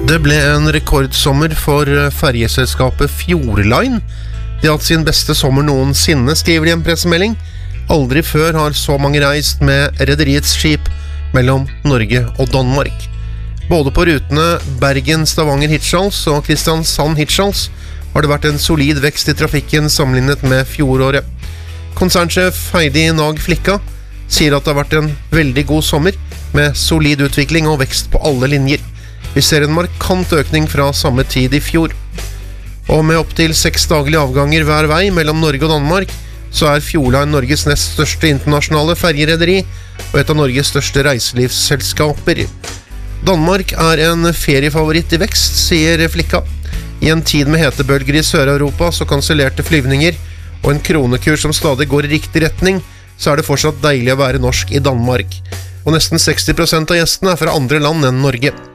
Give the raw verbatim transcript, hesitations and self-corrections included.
Det ble en rekordsommer for ferjeselskapet Fjordline. De har hatt sin beste sommer noensinne, skriver de i en pressemelding. Aldri før har så mange reist med rederiets skip mellom Norge og Danmark. Både på rutene Bergen-Stavanger-Hirtshals og Kristiansand-Hirtshals har det vært en solid vekst i trafikken sammenlignet med fjoråret. Konsernsjef Heidi Nag Flikka sier at det har vært en veldig god sommer med solid utvikling og vekst på alle linjer. Vi ser en markant økning fra samme tid i fjor. Og med opp til seks daglige avganger hver vei mellom Norge og Danmark, så er Fjordline Norges nest største internasjonale ferjerederi og et av Norges største reiselivsselskaper. Danmark er en feriefavoritt i vekst, sier Flikka. I en tid med hetebølger i Sør-Europa så kansellerte flyvninger og en kronekurs som stadig går i riktig retning, så er det fortsatt deilig å være norsk i Danmark. Og nesten seksti prosent av gjestene er fra andre land enn Norge.